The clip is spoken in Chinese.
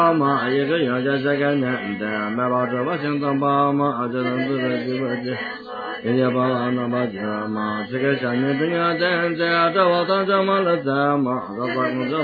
嘛，一个月就这个年代，买包这把心脏包嘛，这能自个几个几，人家把我那把钱嘛，这个下面这个真这我当这么了怎么，这管我这。